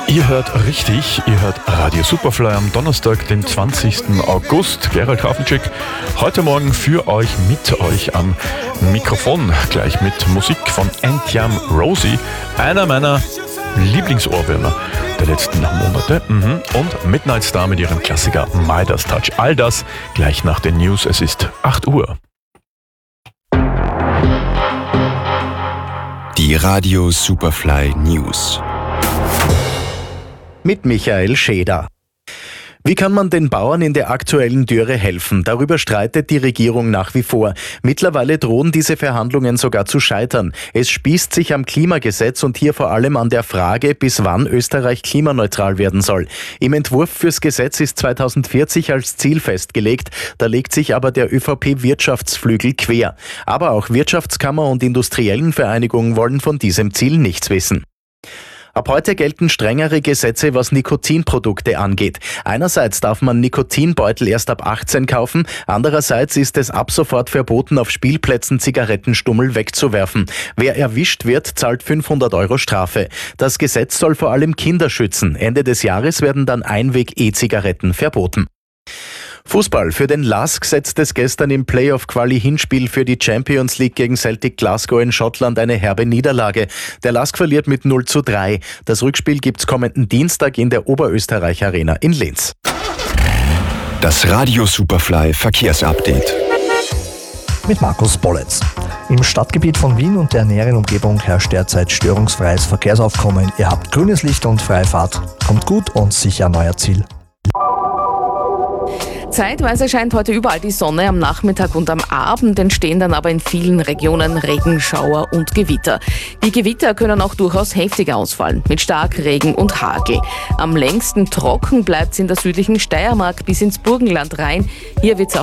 Ihr hört richtig, ihr hört Radio Superfly am Donnerstag, den 20. August. Gerald Kaufenczyk, heute Morgen für euch, mit euch am Mikrofon. Gleich mit Musik von Ant-Jam Rosie, einer meiner Lieblingsohrwürmer der letzten Monate. Und Midnight Star mit ihrem Klassiker Midas Touch. All das gleich nach den News. Es ist 8 Uhr. Die Radio Superfly News. Mit Michael Scheder. Wie kann man den Bauern in der aktuellen Dürre helfen? Darüber streitet die Regierung nach wie vor. Mittlerweile drohen diese Verhandlungen sogar zu scheitern. Es spießt sich am Klimagesetz und hier vor allem an der Frage, bis wann Österreich klimaneutral werden soll. Im Entwurf fürs Gesetz ist 2040 als Ziel festgelegt. Da legt sich aber der ÖVP-Wirtschaftsflügel quer. Aber auch Wirtschaftskammer und industriellen Vereinigungen wollen von diesem Ziel nichts wissen. Ab heute gelten strengere Gesetze, was Nikotinprodukte angeht. Einerseits darf man Nikotinbeutel erst ab 18 kaufen, andererseits ist es ab sofort verboten, auf Spielplätzen Zigarettenstummel wegzuwerfen. Wer erwischt wird, zahlt 500 € Strafe. Das Gesetz soll vor allem Kinder schützen. Ende des Jahres werden dann Einweg-E-Zigaretten verboten. Fußball. Für den LASK setzt es gestern im Playoff-Quali-Hinspiel für die Champions League gegen Celtic Glasgow in Schottland eine herbe Niederlage. Der LASK verliert mit 0:3. Das Rückspiel gibt's kommenden Dienstag in der Oberösterreich Arena in Linz. Das Radio Superfly Verkehrsupdate. Mit Markus Bolletz. Im Stadtgebiet von Wien und der näheren Umgebung herrscht derzeit störungsfreies Verkehrsaufkommen. Ihr habt grünes Licht und freie Fahrt. Kommt gut und sicher an euer Ziel. Zeitweise scheint heute überall die Sonne, am Nachmittag und am Abend entstehen dann aber in vielen Regionen Regenschauer und Gewitter. Die Gewitter können auch durchaus heftig ausfallen, mit Starkregen und Hagel. Am längsten trocken bleibt es in der südlichen Steiermark bis ins Burgenland rein. Hier wird es